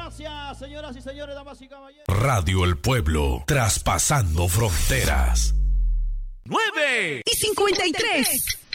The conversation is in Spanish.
Gracias, señoras y señores, damas y caballeros. Radio El Pueblo, traspasando fronteras. 9:53.